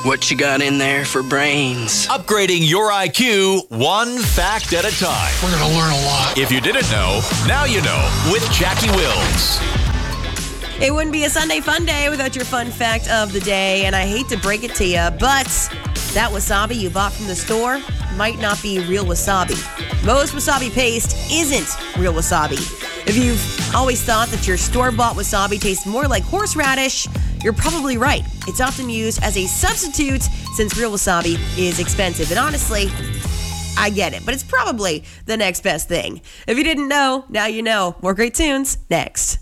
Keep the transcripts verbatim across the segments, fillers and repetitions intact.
What you got in there for brains? Upgrading your I Q one fact at a time. We're going to learn a lot. If you didn't know, now you know with Jackie Wills. It wouldn't be a Sunday fun day without your fun fact of the day, and I hate to break it to you, but that wasabi you bought from the store might not be real wasabi. Most wasabi paste isn't real wasabi. If you've always thought that your store-bought wasabi tastes more like horseradish, you're probably right. It's often used as a substitute since real wasabi is expensive. And honestly, I get it, but it's probably the next best thing. If you didn't know, now you know. More great tunes next.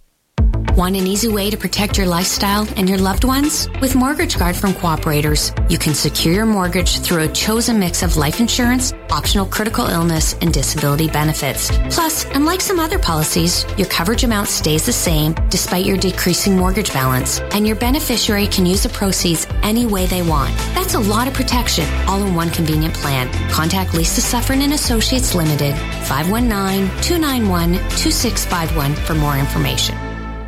Want an easy way to protect your lifestyle and your loved ones? With Mortgage Guard from Cooperators, you can secure your mortgage through a chosen mix of life insurance, optional critical illness, and disability benefits. Plus, unlike some other policies, your coverage amount stays the same despite your decreasing mortgage balance, and your beneficiary can use the proceeds any way they want. That's a lot of protection, all in one convenient plan. Contact Lisa Suffren and Associates Limited, five one nine, two nine one, two six five one for more information.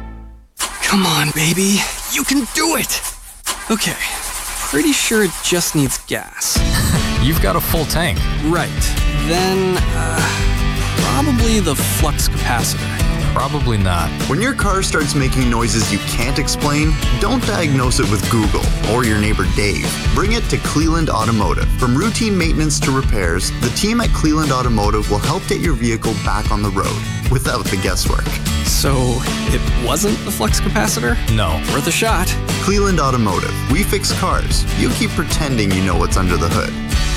Come on, baby. You can do it. Okay. Pretty sure it just needs gas. You've got a full tank. Right. Then, uh, probably the flux capacitor. Probably not. When your car starts making noises you can't explain, don't diagnose it with Google or your neighbor Dave. Bring it to Cleland Automotive. From routine maintenance to repairs, the team at Cleland Automotive will help get your vehicle back on the road without the guesswork. So, it wasn't the flux capacitor? No. Worth a shot. Cleland Automotive. We fix cars. You keep pretending you know what's under the hood.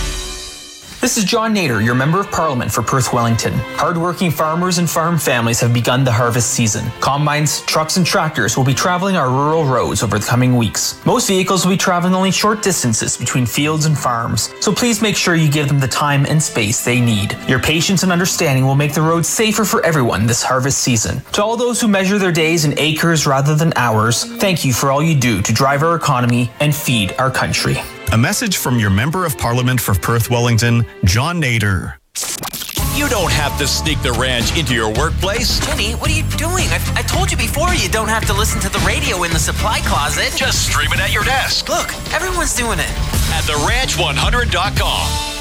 This is John Nader, your Member of Parliament for Perth Wellington. Hardworking farmers and farm families have begun the harvest season. Combines, trucks, and tractors will be traveling our rural roads over the coming weeks. Most vehicles will be traveling only short distances between fields and farms, so please make sure you give them the time and space they need. Your patience and understanding will make the roads safer for everyone this harvest season. To all those who measure their days in acres rather than hours, thank you for all you do to drive our economy and feed our country. A message from your Member of Parliament for Perth Wellington, John Nader. You don't have to sneak the ranch into your workplace. Jenny, what are you doing? I, I told you before you don't have to listen to the radio in the supply closet. Just stream it at your desk. Look, everyone's doing it. At the ranch one hundred dot com.